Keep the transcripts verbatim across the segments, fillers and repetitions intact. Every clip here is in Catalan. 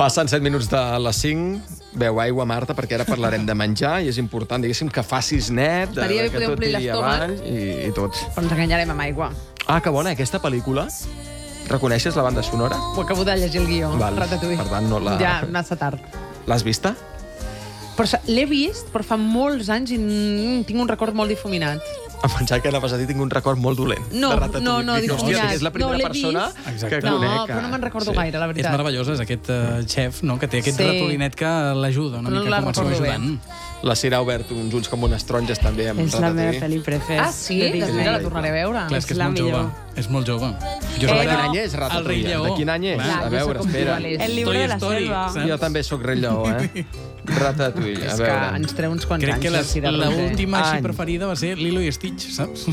Passen set minuts de les cinc. Beu aigua, Marta, perquè ara parlarem de menjar i és important, diguéssim, que facis net, de, Estaria bé que poder tot omplir tiri l'estómac. avall i, i tot. Però ens enganyarem amb aigua. Ah, que bona, aquesta pel·lícula. Reconeixes la banda sonora? Ho acabo de llegir el guió. Val. Ratatouille. Per tant, no la- Ja, massa tard. L'has vista? Però sa- l'he vist, però fa molts anys i mm, tinc un record molt difuminat. Em pensava que anaves a dir tinc un record molt dolent. No, de Ratatouille. no, no, Dic, hòstia, difuminat. és la primera No, l'he persona vist. que No, conec. però no me'n recordo Sí. gaire, la És veritat. meravellós, és aquest uh, xef, no?, que té aquest Sí. ratolinet que l'ajuda una No mica la com el seu recordo bé. ajudant. La Cira ha obert uns ulls com unes taronges també amb És la meva Ratatouille. pel·li prefer. Ah, sí? de Doncs Disney. mira, la tornaré a veure. Clar, és que és la molt millor. jove. És molt jove. Jo Eh, sóc De quin no. any és El Rei Ratatouille? Lleó. De quin any és? Clar. Ja, A jo veure, sé com espera. igual és. El libro Toy de la Story, selva. saps? Jo també sóc Rei Lleó, eh? Ratatouille, a És que veure. ens treu uns quants Crec anys. que la Cira Roser. l'última així Any. preferida va ser Lilo i Stitch, saps?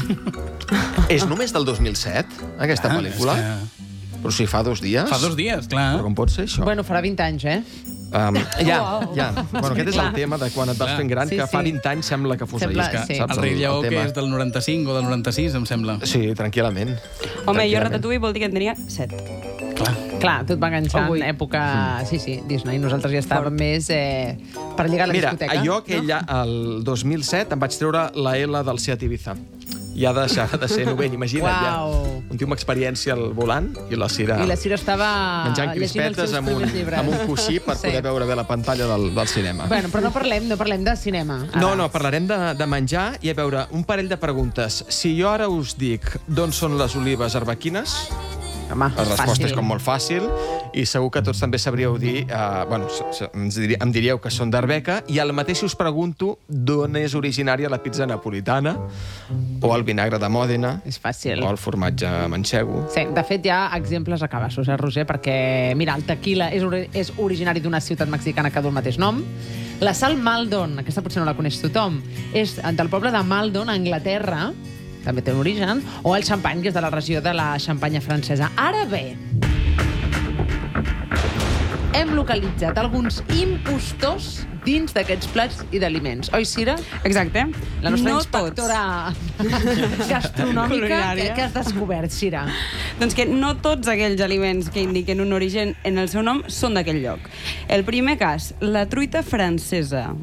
És només del dos mil set, aquesta Ah, pel·lícula? és que Però si fa dos dies? Fa dos dies, clar. Però com pot ser això? Bueno, farà vint anys, eh? Um, ja, Uau. ja. Bueno, aquest és el Clar. tema de quan et vas Clar. fent gran, Sí, que fa sí. vint anys sembla que fos Sembla- ahir. sí. Saps El Rei Lleó, el que tema? és del noranta-cinc o del noranta-sis, em sembla. Sí, tranquil·lament. Home, jo Tranquil·lament. Ratatouille vol dir que en tenia set. Clar. Clar, tot va enganxar Avui. en època... Sí, sí, Disney. Nosaltres ja estàvem més eh, per lligar a la Mira, discoteca. jo aquell no? el dos mil set em vaig treure la L del Seat Ibiza. I ha deixat de ser novell, imagina't Uau. ja. Un tio amb experiència al volant i la Cira I la Cira estava menjant llegint els crispetes seus amb un, primers llibres. amb un coixí per Sí. poder veure bé la pantalla del, del cinema. Bueno, però no parlem, no parlem de cinema. Ara. No, no, parlarem de, de menjar i a veure, un parell de preguntes. Si jo ara us dic d'on són les olives arbequines, Home, la resposta fàcil. és com molt fàcil i segur que tots també sabríeu dir, eh, bueno, s- s- ens diri- em diríeu que són d'Arbeca i al mateix us pregunto d'on és originària la pizza napolitana o el vinagre de Mòdena És fàcil. o el formatge manxego. Sí, de fet, hi ha exemples a cabassos, eh, Roger? Perquè, mira, el tequila és, ori és originari d'una ciutat mexicana que du el mateix nom. La sal Maldon, aquesta potser no la coneix tothom, és del poble de Maldon, a Anglaterra, també té un origen, o el xampany, que és de la regió de la Xampanya francesa. Ara bé, hem localitzat alguns impostors dins d'aquests plats i d'aliments. Oi, Cira? Exacte. La nostra no inspectora gastronòmica que, Culinària. que has descobert, Cira. Doncs que no tots aquells aliments que indiquen un origen en el seu nom són d'aquell lloc. El primer cas, la truita francesa.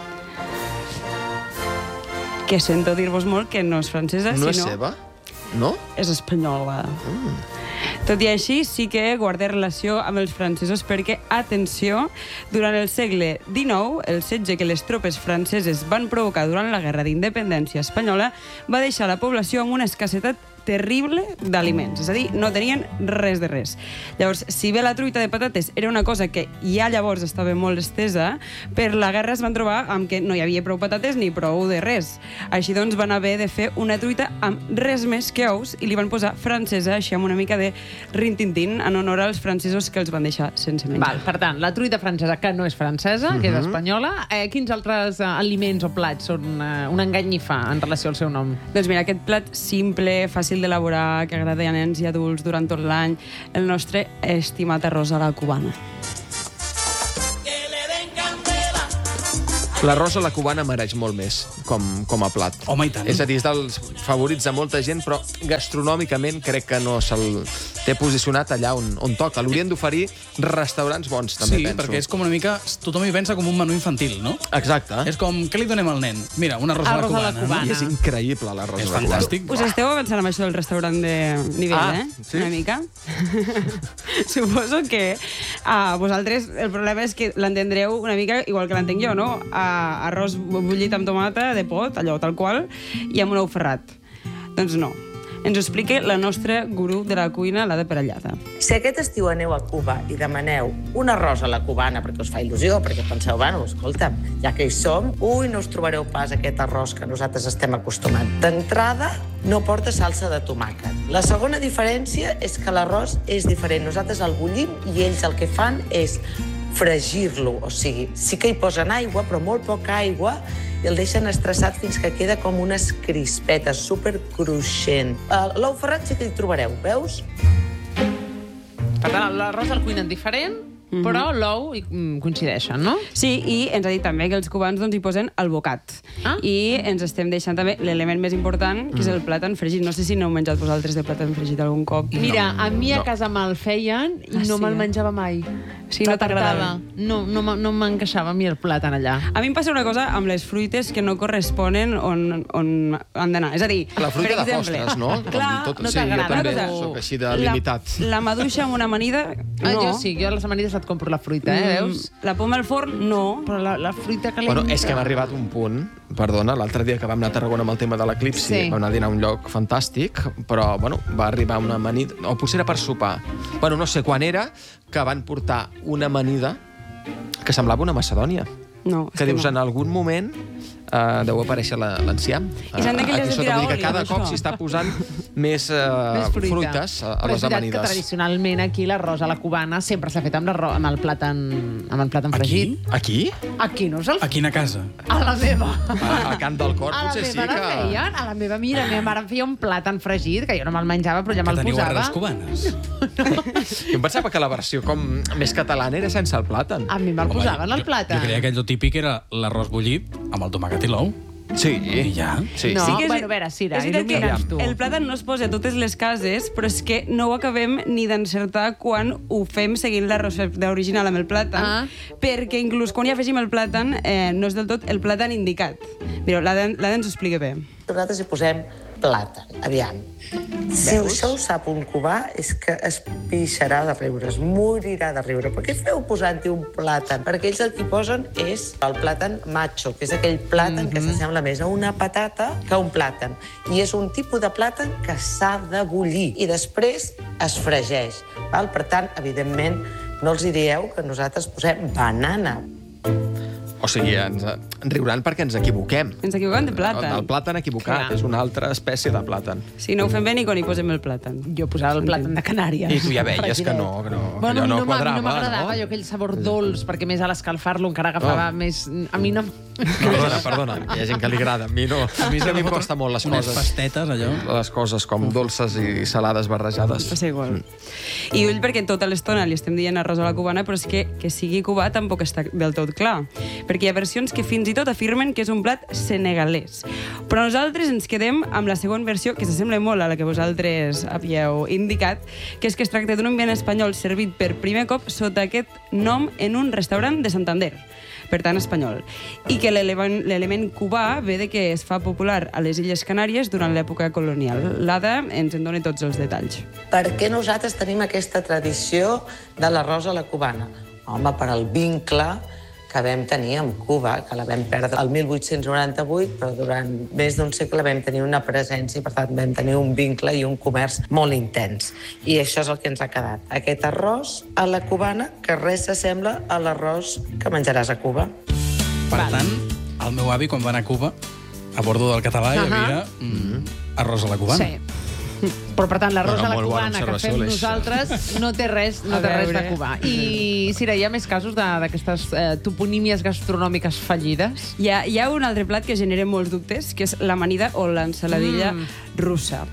Que sento dir-vos molt que no és francesa, No és sinó seva? No? és espanyola. Mm. Tot i així, sí que guarda relació amb els francesos perquè, atenció, durant el segle dinou, el setge que les tropes franceses van provocar durant la Guerra d'Independència espanyola va deixar la població amb una escassetat terrible d'aliments, és a dir, no tenien res de res. Llavors, si bé la truita de patates era una cosa que ja llavors estava molt estesa, per la guerra es van trobar amb que no hi havia prou patates ni prou de res. Així doncs van haver de fer una truita amb res més que ous i li van posar francesa, així amb una mica de rintintín en honor als francesos que els van deixar sense menjar. Val, per tant, la truita francesa, que no és francesa, que és espanyola, eh, quins altres eh, aliments o plats són eh, un enganyifar en relació al seu nom? Doncs mira, aquest plat simple, fàcil d'elaborar, que agrada a nens i adults durant tot l'any, el nostre estimat arròs a la cubana. L'arròs a la cubana mereix molt més com, com a plat. Home, i tant. És a dir, és dels favorits de molta gent, però gastronòmicament crec que no se'l té posicionat allà on, on toca. L'haurien d'oferir restaurants bons, també Sí, penso. perquè és com una mica... Tothom hi pensa com un menú infantil, no? Exacte. És com, què li donem al nen? Mira, un arròs, Arròs a la a la cubana. cubana. I és increïble l'arròs És a la cubana. fantàstic. Us esteu avançant amb això del restaurant de nivell, Ah, eh? sí? Una mica. Suposo que a vosaltres el problema és que l'entendreu una mica igual que l'entenc jo, no? A, arròs bullit amb tomata de pot, allò tal qual, i amb un ou ferrat. Doncs no. Ens ho explica la nostra gurú de la cuina, l'Ada Perellada. Si aquest estiu aneu a Cuba i demaneu un arròs a la cubana perquè us fa il·lusió, perquè penseu, bueno, escolta'm, ja que hi som, ui, no us trobareu pas aquest arròs que nosaltres estem acostumats. D'entrada, no porta salsa de tomàquet. La segona diferència és que l'arròs és diferent. Nosaltres el bullim i ells el que fan és fregir-lo, o sigui, sí que hi posen aigua, però molt poca aigua, i el deixen estressat fins que queda com unes crispetes, super cruixent. L'ou ferrat sí que hi trobareu, veus? Per tant, l'arròs el cuinen diferent Mm-hmm. Però l'ou mm, coincideixen, no? Sí, i ens ha dit també que els cubans doncs, hi posen el bocat. Ah. I ens estem deixant també l'element més important, que és el plàtan fregit. No sé si n'heu menjat vosaltres de plàtan fregit algun cop. Mira, a mi a no. casa me'l feien i Ah, no sí, me'l eh? menjava mai. Sí, no t'agradava? No, no, m- no m'encaixava a mi el plàtan allà. A mi em passa una cosa amb les fruites que no corresponen on, on han d'anar. És a dir, La fruita per de exemple, postres, no? Clar, Com tot, no sí, jo t'agrada. també Una cosa, soc així de limitat. La, la maduixa amb una amanida, no. Ah, jo sí, jo a les amanides et compro la fruita, eh, veus? Mm, La poma al forn, no. Però la, la fruita calenta... Bueno, és que hem arribat a un punt, perdona, l'altre dia que vam anar a Tarragona amb el tema de l'eclipsi, Sí. vam anar a dinar a un lloc fantàstic, però, bueno, va arribar una amanida, o potser era per sopar, bueno, no sé quan era, que van portar una amanida que semblava una macedònia. No, és Que dius, no. en algun moment uh, deu aparèixer la- l'enciam. I s'han de que li has de Aquí sota, tirar vull dir que oli, cada amb cop això. s'hi està posant més, uh, Més fruita. fruites a, a Però les és veritat amanides. que tradicionalment aquí l'arròs a la cubana sempre s'ha fet amb, l'arròs- amb el plàtan, amb el plàtan fregit. Aquí? Aquí no se'l A quina casa? A la meva. A, a Can del Cor, A la potser sí meva que... la feien. A la meva, mira, la meva mare em feia un plàtan fregit, que jo no me'l menjava, però ja Que me'l teniu posava. arrels cubanes. Jo em pensava que la versió com més catalana era sense el plàtan. A mi me'l Home, posaven jo- al plàtan. Jo creia que allò típic era l'arròs bullit amb el tomàquet i l'ou. Sí. I ja. Sí. No. Sí que és, bueno, a veure, Cira, és veritat que il·lumina'ns tu. el plàtan no es posa a totes les cases, però és que no ho acabem ni d'encertar quan ho fem seguint la recepta original amb el plàtan, Ah. perquè inclús quan hi afegim el plàtan eh, no és del tot el plàtan indicat. Mireu, l'Ada l'Ada ens ho explica bé. Nosaltres hi posem plàtan. Aviam. Si això ho sap un cubà, és que es pixarà de riure, es morirà de riure. Per què esteu posant-hi un plàtan? Perquè ells el que hi posen és el plàtan macho, que és aquell plàtan que s'assembla més a una patata que a un plàtan. I és un tipus de plàtan que s'ha de bullir i després es fregeix. Val? Per tant, evidentment, no els hi dieu que nosaltres posem banana. O sigui, ens, ens riuran perquè ens equivoquem. Ens equivoquem de El, plàtan. el plàtan equivocat, Clar. és una altra espècie de plàtan. Si no ho fem bé ni quan hi posem el plàtan. Jo posava el plàtan de Canàries. I tu ja veies Fregidet. que no, que no, que bueno, allò no no, m'a- quadrava, no m'agradava, no? jo aquell sabor dolç, perquè més a l'escalfar-lo encara agafava Oh. més... A mi no... Perdona, perdona, hi ha gent que li agrada, a mi no. A mi, a mi em costa molt les Unes coses. pastetes, allò. Les coses com dolces i salades barrejades. Passa igual. I ull, perquè tota l'estona li estem dient arròs a la cubana, però és que que sigui cubà tampoc està del tot clar. Perquè hi ha versions que fins i tot afirmen que és un plat senegalès. Però nosaltres ens quedem amb la segona versió, que s'assembla molt a la que vosaltres havíeu indicat, que és que es tracta d'un ambient espanyol servit per primer cop sota aquest nom en un restaurant de Santander, per tant espanyol, i que l'element l'element cubà ve de que es fa popular a les Illes Canàries durant l'època colonial. L'Ada ens en dona tots els detalls. Per què nosaltres tenim aquesta tradició de l'arròs a la cubana? Home, per al vincle que vam tenir amb Cuba, que la vam perdre el mil vuit-cents noranta-vuit, però durant més d'un segle vam tenir una presència i, per tant, vam tenir un vincle i un comerç molt intens. I això és el que ens ha quedat. Aquest arròs a la cubana, que res s'assembla a l'arròs que menjaràs a Cuba. Per tant, el meu avi, quan va anar a Cuba, a bordo del català, hi havia mm, arròs a la cubana. Sí. Però, per tant, l'arròs Bueno, a la molt bona cubana que observació, fem Aleix. nosaltres no té res, no A té res de veure. cubà. I, Cira, hi ha més casos de- d'aquestes eh, toponímies gastronòmiques fallides? Hi ha, hi ha un altre plat que genera molts dubtes, que és l'amanida o l'ensaladilla mm. russa.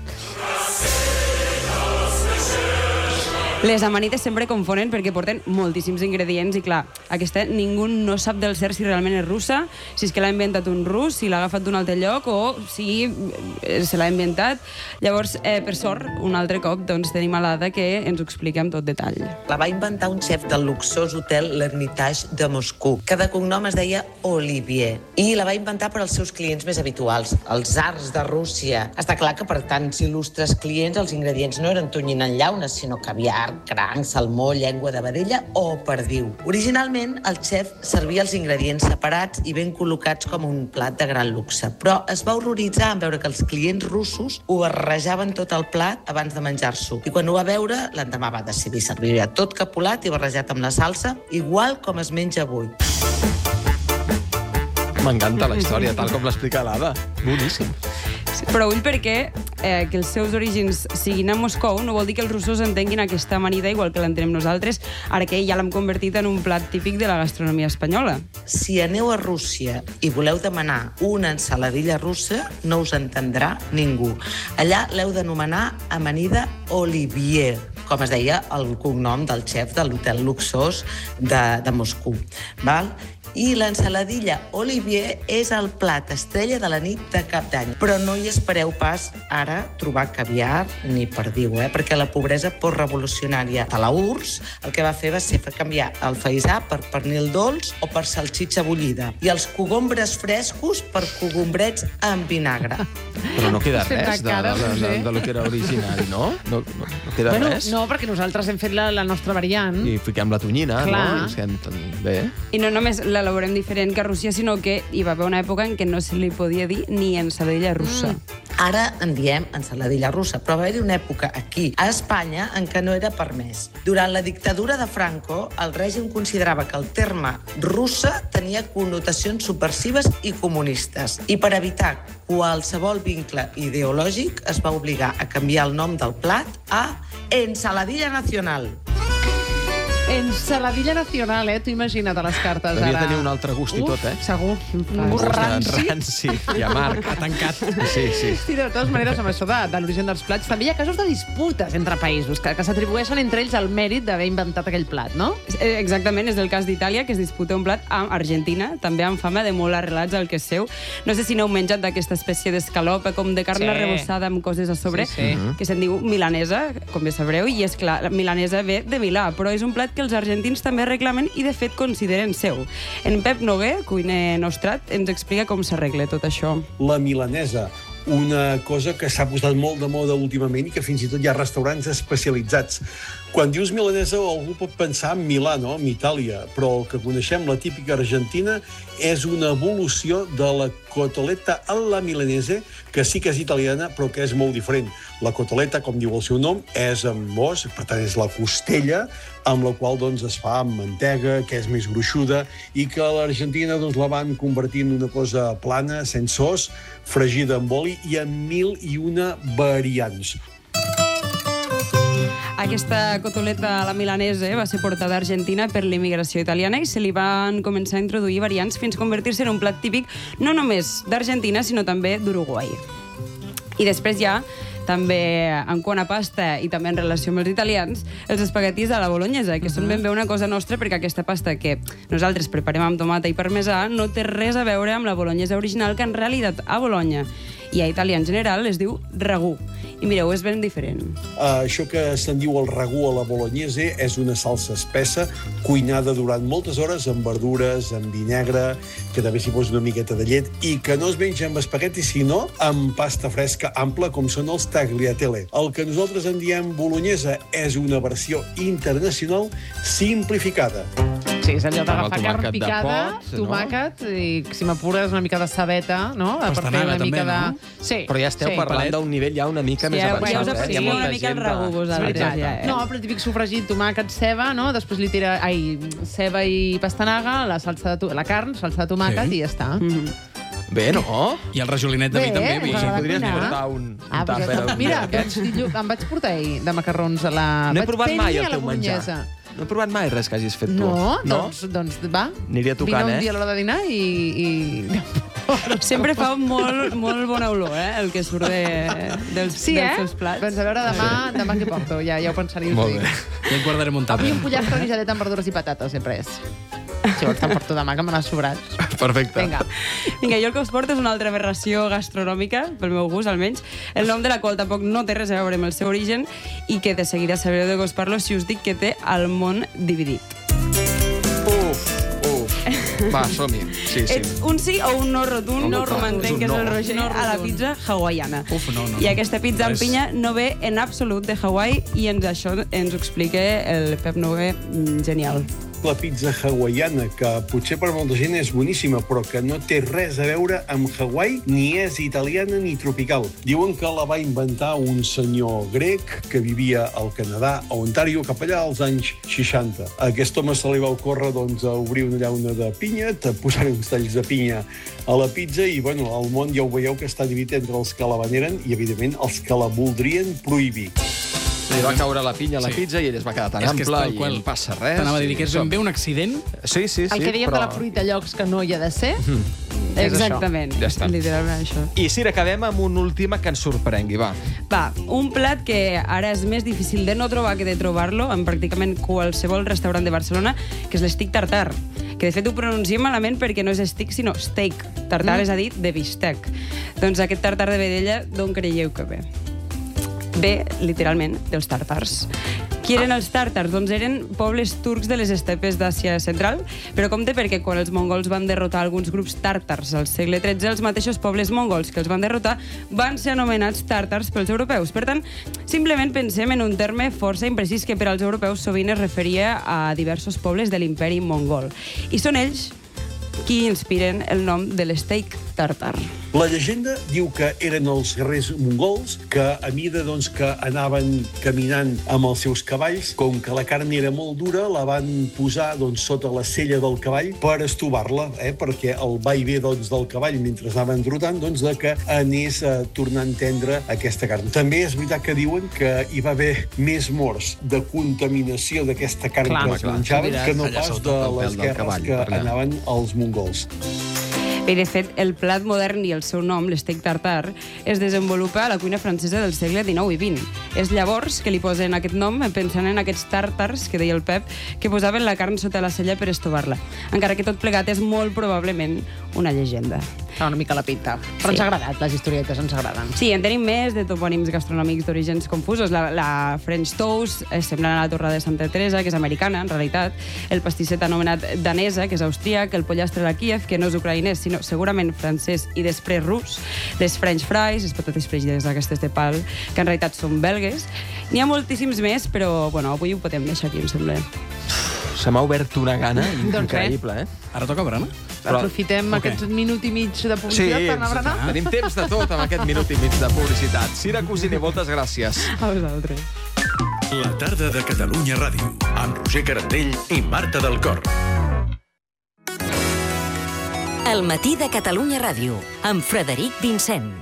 Les amanides sempre confonen perquè porten moltíssims ingredients i, clar, aquesta ningú no sap del cert si realment és russa, si és que l'ha inventat un rus, si l'ha agafat d'un altre lloc o si eh, se l'ha inventat. Llavors, eh, per sort, un altre cop, doncs, tenim a l'Ada que ens ho explica amb tot detall. La va inventar un xef del luxós hotel L'Hermitage de Moscou, que de cognom es deia Olivier, i la va inventar per als seus clients més habituals, els tsars de Rússia. Està clar que per tants il·lustres clients els ingredients no eren tonyina en llaunes, sinó caviar, cranc, salmó, llengua de vedella o perdiu. Originalment, el xef servia els ingredients separats i ben col·locats com un plat de gran luxe, però es va horroritzar en veure que els clients russos ho barrejaven tot el plat abans de menjar-s'ho. I quan ho va veure, l'endemà va decidir servir-ho tot capolat i barrejat amb la salsa, igual com es menja avui. M'encanta la història, tal com l'explica l'Ada. Boníssim. Però ull perquè eh, que els seus orígens siguin a Moscou no vol dir que els russos entenguin aquesta amanida igual que l'entenem nosaltres, ara que ja l'hem convertit en un plat típic de la gastronomia espanyola. Si aneu a Rússia i voleu demanar una ensaladilla russa, no us entendrà ningú. Allà l'heu d'anomenar amanida Olivier, com es deia el cognom del xef de l'hotel luxós de, de Moscou. Val? I l'ensaladilla Olivier és el plat estrella de la nit de Cap d'Any. Però no hi espereu pas ara trobar caviar ni perdiu, eh? Perquè la pobresa postrevolucionària de la U R S S el que va fer va ser canviar el faisà per pernil dolç o per salxitxa bullida i els cogombres frescos per cogombrets amb vinagre. Però no queda Fent res de, cara, de, de, Roser. de, de lo que era originari, no? No, no, no queda Bueno, res. no, perquè nosaltres hem fet la, la nostra variant. I fiquem la tonyina, Clar. no? I es quedem tan bé. I no només l'elaborem diferent que a Rússia, sinó que hi va haver una època en què no se li podia dir ni ensaladilla russa. Mm. Ara en diem ensaladilla russa, però va haver-hi una època aquí, a Espanya, en què no era permès. Durant la dictadura de Franco, el règim considerava que el terme russa tenia connotacions subversives i comunistes. I per evitar qualsevol vincle ideològic, es va obligar a canviar el nom del plat a Ensaladilla Nacional. Ensaladilla nacional, eh? Tu imagina't a les cartes, Devia ara. tenir un altre gust i Uf, tot, eh? Segur. Un gust ranci. Ranci i amarg. Ha tancat. Sí, sí. Sí, de totes maneres, amb això de, de l'origen dels plats, també hi ha casos de disputes entre països, que, que s'atribueixen entre ells el mèrit d'haver inventat aquell plat, no? Eh, Exactament, és el cas d'Itàlia, que es disputa un plat amb Argentina, també amb fama de molt arrelats al que és seu. No sé si n'heu menjat d'aquesta espècie d'escalopa, com de carn Sí. arrebossada amb coses a sobre, Sí, sí. que se'n diu milanesa, com bé sabreu, i és clar, la milanesa ve de Milà, però és un plat que els argentins també reclamen i, de fet, consideren seu. En Pep Noguer, cuiner nostrat, ens explica com s'arregla tot això. La milanesa, una cosa que s'ha posat molt de moda últimament i que fins i tot hi ha restaurants especialitzats. Quan dius milanesa, algú pot pensar en Milà, no? En Itàlia, però el que coneixem, la típica argentina, és una evolució de la cotoleta a la milanese, que sí que és italiana, però que és molt diferent. La cotoleta, com diu el seu nom, és amb os, per tant, és la costella, amb la qual doncs, es fa amb mantega, que és més gruixuda, i que a l'Argentina doncs, la van convertir en una cosa plana, sense os, fregida amb oli i amb mil i una variants. Aquesta cotoleta a la milanese va ser portada a Argentina per l'immigració italiana i se li van començar a introduir variants fins a convertir-se en un plat típic no només d'Argentina, sinó també d'Uruguai. I després ja, també en quant a pasta i també en relació amb els italians, els espaguetis a la bolognesa, que són ben bé una cosa nostra, perquè aquesta pasta que nosaltres preparem amb tomata i parmesà no té res a veure amb la bolognesa original, que en realitat a Bologna i a Itàlia en general es diu ragù. I mireu, és ben diferent. Uh, això que se'n diu el ragú a la bolognese és una salsa espessa, cuinada durant moltes hores amb verdures, amb vinagre, que també s'hi posa una miqueta de llet, i que no es menja amb espagueti, sinó amb pasta fresca ampla, com són els tagliatelle. El que nosaltres en diem bolognesa és una versió internacional simplificada. Sí, és allò Amb el d'agafar carn tomàquet de picada, pot, no? tomàquet, i si m'apures una mica de cebeta, no? Per fer Pastanaga una també, mica de... no? Sí, Però ja esteu sí. parlant d'un nivell ja una mica Sí, més ja, avançat. ja us eh? aprecio Hi ha molta una mica el gent ragú, de- vosaltres, Veritat. ja, eh? No, però típic sofregit, tomàquet, ceba, no? Després li tira... Ai, ceba i pastanaga, la salsa de to... la carn, salsa de tomàquet, Sí. i ja està. Bé, no? I el rajolinet de Bé, vi també. us vi. agrada Podries cuinar? portar un, un Ah, tàper. pues, un mira, dia doncs, dilluns, em vaig portar ahir de macarrons a la... No he vaig provat fer mai ahir el a la teu menjar. bolognesa. No he provat mai res que hagis fet tu. No, no? doncs, doncs va. Aniria tocant, Vine un eh? dia a l'hora de dinar i... i... Sempre fa molt, molt bona olor, eh, el que surt de, dels, Sí, dels eh? seus plats. Doncs a veure demà, demà què porto, ja, ja ho pensaré i us Molt dic. bé. Ja et guardarem un tàper. Avui un pollastre guisadet amb verdures i patates he pres. Si vols te'n porto demà, que me n'ha sobrat. Perfecte. Vinga. Vinga, jo el que us porto és una altra aberració gastronòmica, pel meu gust almenys, el nom de la qual tampoc no té res a veure amb el seu origen i que de seguida sabreu de què us parlo si us dic que té el món dividit. Uf, uf. Va, som-hi. Sí, sí. Ets un sí o un no rotund, No no, rotund. com entenc És un que és el no. Roger, No a la rotund. pizza hawaiana. Uf, no, no, I no. aquesta pizza amb Res. pinya no ve en absolut de Hawaii i ens, això ens ho explica el Pep Noguer, mm, genial. la pizza hawaiana, que potser per molta gent és boníssima, però que no té res a veure amb Hawaii, ni és italiana ni tropical. Diuen que la va inventar un senyor grec que vivia al Canadà, a Ontario, cap allà als anys seixanta. A aquest home se li va ocórrer doncs, a obrir una llauna de pinya, posar uns talls de pinya a la pizza i, bueno, el món ja ho veieu que està dividit entre els que la veneren i, evidentment, els que la voldrien prohibir. Li va caure la pinya a la pizza i ell es va quedar tan ample i no passa res. T'anava a dir que és ben bé un accident. Sí, sí, sí. El que dèiem però... de la fruita a llocs que no hi ha de ser. Mm. Exactament, ja està. literalment això. I Sira, acabem amb un última que ens sorprengui, va. Va, un plat que ara és més difícil de no trobar que de trobar-lo en pràcticament qualsevol restaurant de Barcelona, que és l'estic tartar, que de fet ho pronunciem malament perquè no és estic, sinó steak. Tartar mm. és a dir, de bistec. Doncs aquest tartar de vedella, d'on creieu que ve? Ve, literalment, dels tàrtars. Qui eren els tàrtars? Doncs eren pobles turcs de les estepes d'Àsia Central, però compte perquè quan els mongols van derrotar alguns grups tàrtars al segle tretze, els mateixos pobles mongols que els van derrotar van ser anomenats tàrtars pels europeus. Per tant, simplement pensem en un terme força imprecís que per als europeus sovint es referia a diversos pobles de l'imperi mongol. I són ells qui inspiren el nom de l'steak tartar. La llegenda diu que eren els guerrers mongols que, a mida doncs, que anaven caminant amb els seus cavalls, com que la carn era molt dura, la van posar doncs, sota la sella del cavall per estovar-la, eh? perquè el va i ve doncs, del cavall mentre anaven trotant, doncs, de que anés eh, tornant tendre aquesta carn. També és veritat que diuen que hi va haver més morts de contaminació d'aquesta carn clar, que es clar, menjaven que no allà pas sota de el pèl les del guerres cavall, que per allà. anaven els mongols. Bé, de fet, el plat modern i el seu nom, l'steak tartar, es desenvolupa a la cuina francesa del segle dinou i vint. És llavors que li posen aquest nom pensant en aquests tàrtars, que deia el Pep, que posaven la carn sota la sella per estovar-la. Encara que tot plegat és molt probablement una llegenda. Fa una mica la pinta. Però Sí. ens ha agradat, les historietes ens agraden. Sí, en tenim més de topònims gastronòmics d'orígens confusos. La, la French toast és semblant a la torra de Santa Teresa, que és americana, en realitat. El pastisset anomenat danesa, que és austríac. El pollastre a Kiev, que no és ucraïnès, sinó segurament francès i després rus. Les French fries, les patates fregides aquestes de pal, que en realitat són belgues. N'hi ha moltíssims més, però bueno, avui ho podem deixar aquí, em sembla. Se m'ha obert una gana Doncs increïble, eh? Ara toca berenar? Però- Aprofitem Ok. aquest minut i mig de Sí, publicitat per anar a berenar. tenim temps de tot amb aquest minut i mig de publicitat. Sira Cusiner, moltes gràcies. A vosaltres. La tarda de Catalunya Ràdio, amb Roger Carandell i Marta del Cor. El matí de Catalunya Ràdio, amb Frederic Vincent.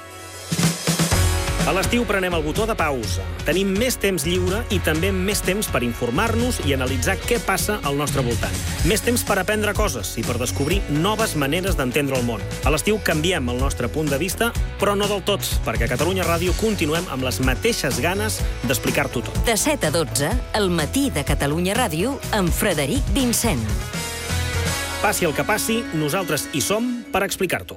A l'estiu prenem el botó de pausa. Tenim més temps lliure i també més temps per informar-nos i analitzar què passa al nostre voltant. Més temps per aprendre coses i per descobrir noves maneres d'entendre el món. A l'estiu canviem el nostre punt de vista, però no del tot, perquè a Catalunya Ràdio continuem amb les mateixes ganes d'explicar-t'ho tot. De set a dotze, el matí de Catalunya Ràdio, amb Frederic Vincent. Passi el que passi, nosaltres hi som per explicar-t'ho.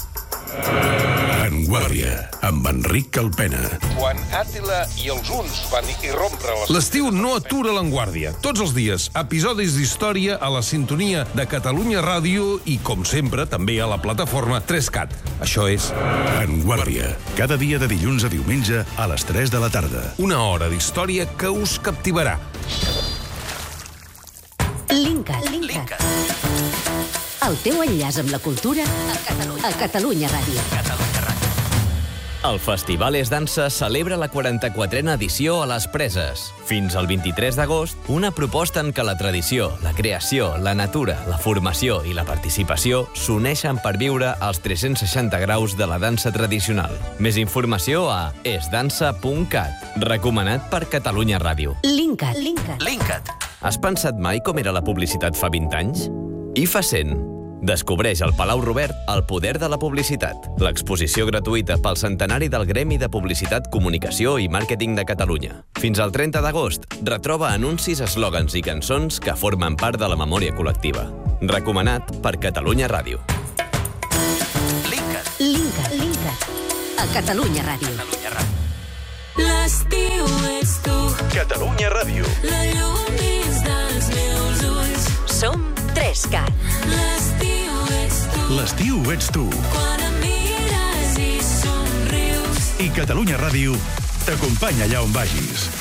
En Guàrdia, amb Enric Calpena. Quan Àtila i els huns van irrompre les... L'estiu no atura l'Enguàrdia. Tots els dies, episodis d'història a la sintonia de Catalunya Ràdio i, com sempre, també a la plataforma tres cat. Això és... En Guàrdia, cada dia de dilluns a diumenge a les tres de la tarda. Una hora d'història que us captivarà. Linkat. Linkat. El teu enllaç amb la cultura a Catalunya, a Catalunya Ràdio. El Festival És Dansa celebra la quaranta-quatrena edició a Les Preses. Fins al vint-i-tres d'agost, una proposta en què la tradició, la creació, la natura, la formació i la participació s'uneixen per viure els tres-cents seixanta graus de la dansa tradicional. Més informació a es dansa punt cat. Recomanat per Catalunya Ràdio. Linkat. Linkat. Linkat. Has pensat mai com era la publicitat fa vint anys? I fa cent. Descobreix al Palau Robert el poder de la publicitat. L'exposició gratuïta pel centenari del Gremi de Publicitat, Comunicació i Màrqueting de Catalunya. Fins al trenta d'agost, retroba anuncis, eslògans i cançons que formen part de la memòria col·lectiva. Recomanat per Catalunya Ràdio. Linkat. Linkat. Linkat. A Catalunya Ràdio. L'estiu ets tu. Catalunya Ràdio. La llum dins dels meus ulls. Som tres cat. L'estiu ets tu. L'estiu ets tu. Quan em mires i somrius. I Catalunya Ràdio t'acompanya allà on vagis.